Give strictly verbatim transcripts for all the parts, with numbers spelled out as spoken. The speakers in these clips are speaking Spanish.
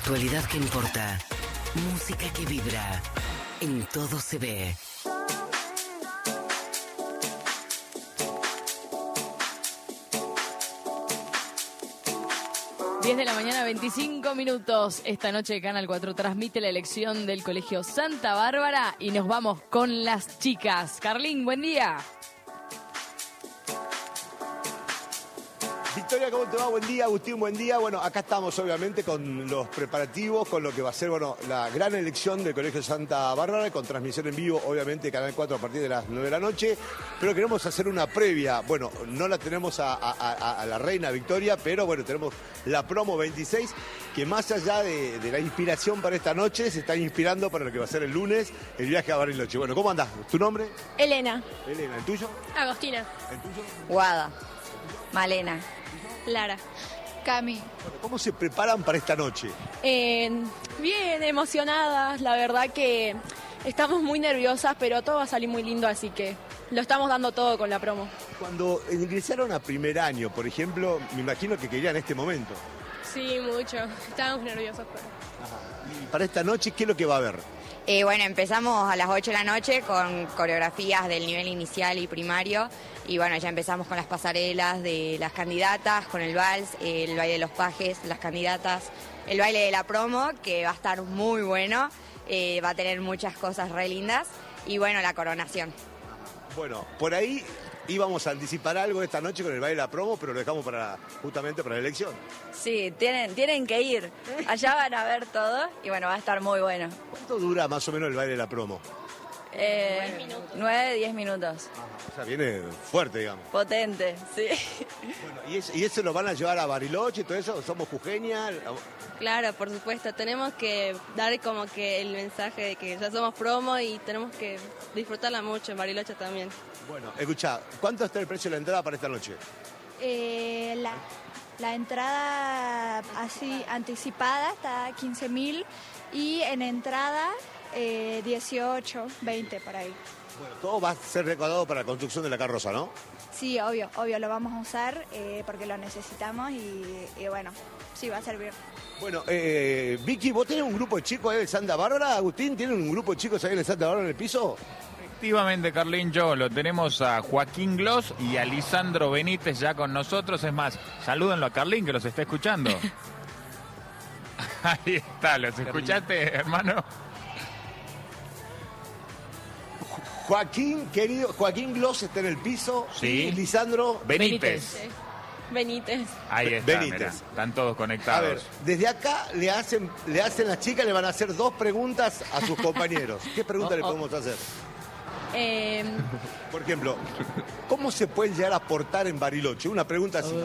actualidad que importa. Música que vibra. En Todo se ve. diez de la mañana, veinticinco minutos. Esta noche Canal cuatro transmite la elección del Colegio Santa Bárbara y nos vamos con las chicas. Carlín, buen día. Victoria, ¿cómo te va? Buen día, Agustín, buen día. Bueno, acá estamos obviamente con los preparativos, con lo que va a ser, bueno, la gran elección del Colegio Santa Bárbara, con transmisión en vivo, obviamente, Canal cuatro a partir de las nueve de la noche. Pero queremos hacer una previa. Bueno, no la tenemos a, a, a, a la reina Victoria, pero bueno, tenemos la promo veintiséis, que más allá de, de la inspiración para esta noche, se está inspirando para lo que va a ser el lunes, el viaje a Bariloche. Bueno, ¿cómo andás? ¿Tu nombre? Elena. Elena, ¿el tuyo? Agostina. ¿El tuyo? Guada. Malena. Lara. Cami. Bueno, ¿cómo se preparan para esta noche? Eh, bien, emocionadas. La verdad que estamos muy nerviosas, pero todo va a salir muy lindo, así que lo estamos dando todo con la promo. Cuando ingresaron a primer año, por ejemplo, me imagino que querían este momento. Sí, mucho. Estábamos nerviosos. Pero... Y para esta noche, ¿qué es lo que va a haber? Eh, bueno, empezamos a las ocho de la noche con coreografías del nivel inicial y primario. Y bueno, ya empezamos con las pasarelas de las candidatas, con el vals, el baile de los pajes, las candidatas, el baile de la promo, que va a estar muy bueno, eh, va a tener muchas cosas re lindas. Y bueno, la coronación. Bueno, por ahí íbamos a anticipar algo esta noche con el baile de la promo, pero lo dejamos para justamente para la elección. Sí, tienen, tienen que ir. Allá van a ver todo y bueno, va a estar muy bueno. ¿Cuánto dura más o menos el baile de la promo? Eh, nueve, diez minutos. O sea, viene fuerte, digamos. Potente, sí. Bueno, ¿y, es, ¿y eso lo van a llevar a Bariloche y todo eso? ¿Somos jujeñas? Claro, por supuesto. Tenemos que dar como que el mensaje de que ya somos promo y tenemos que disfrutarla mucho en Bariloche también. Bueno, escuchá, ¿cuánto está el precio de la entrada para esta noche? Eh, la, la entrada así anticipada está a quince mil y en entrada eh, dieciocho, veinte por ahí. Bueno, todo va a ser recaudado para la construcción de la carroza, ¿no? Sí, obvio, obvio, lo vamos a usar eh, porque lo necesitamos y, y bueno, sí, va a servir. Bueno, eh, Vicky, ¿vos tenés un grupo de chicos ahí en Santa Bárbara? Agustín, ¿tienen un grupo de chicos ahí en Santa Bárbara en el piso? Efectivamente, Carlín, yo lo tenemos a Joaquín Gloss y a Lisandro Benítez ya con nosotros. Es más, salúdenlo a Carlín que los está escuchando. Ahí está, ¿los escuchaste, hermano? Joaquín, querido, Joaquín Gloss está en el piso. Sí. Y Lisandro Benítez. Sí. Benítez. Ahí está, Benítez. mirá, están todos A conectados. ver, desde acá le hacen, le hacen las chicas, le van a hacer dos preguntas a sus compañeros. ¿Qué pregunta le podemos hacer? Eh, Por ejemplo, ¿cómo se pueden llegar a portar en Bariloche? Una pregunta así.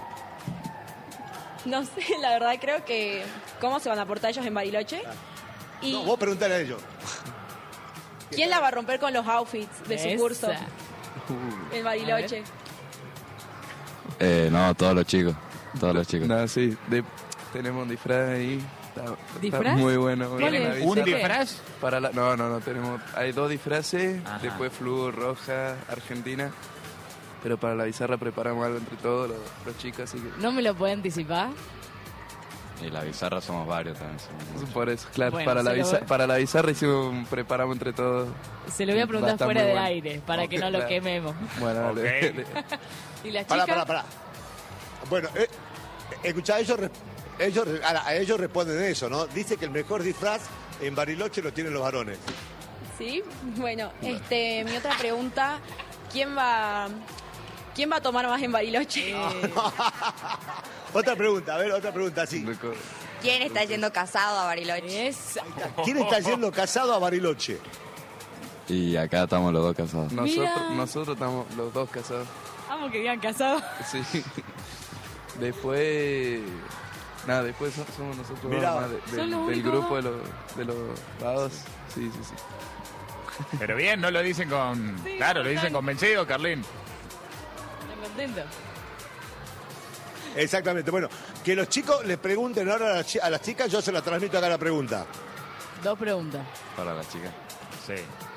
no sé, la verdad creo que... ¿Cómo se van a portar ellos en Bariloche? Y No, vos preguntale a ellos. ¿quién la va a romper con los outfits de su Esa. curso en Bariloche? Eh, no, todos los chicos. Todos los chicos. No, sí, de- tenemos un disfraz ahí. Está, está ¿Disfraz? muy bueno. muy ¿Cuál buena es? ¿Un bizarra. disfraz? Para la, no, no, no, tenemos, hay dos disfraces, Ajá. después flu, roja, argentina. Pero para la bizarra preparamos algo entre todos los, los chicos, así que ¿No me lo puede anticipar? Y la bizarra somos varios también. somos muchos. por eso, claro, Bueno, para, la se lo biza- voy- para la bizarra hicimos, un- preparamos entre todos. Se lo voy a Va a preguntar estar fuera muy de bueno. aire para que no lo Claro. quememos. Bueno, dale, Ok. dale. ¿Y las Pará, chicas? pará, pará. Bueno, eh, escuchá, ellos, re- ellos, re- a, a ellos responden eso, ¿no? Dice que el mejor disfraz en Bariloche lo tienen los varones. Sí, bueno, este, mi otra pregunta, ¿quién va, quién va a tomar más en Bariloche? Otra pregunta, a ver, otra pregunta, sí. ¿Quién está yendo casado a Bariloche? Esa. ¿Quién está yendo casado a Bariloche? Y acá estamos los dos casados. Nosotros, Mira. nosotros estamos los dos casados. Vamos que digan casados. Sí. Después. Nada, después so- somos nosotros Mirá. más de- Son del, los del únicos grupo dos. de los, de los vagos. Sí, sí, sí. Pero bien, no lo dicen con... Sí, claro, lo total. dicen convencido, Carlín. ¿Están contentos? Exactamente. Bueno, que los chicos les pregunten ahora a las, chi- a las chicas, yo se la transmito acá la pregunta. Dos preguntas. Para la chica. Sí.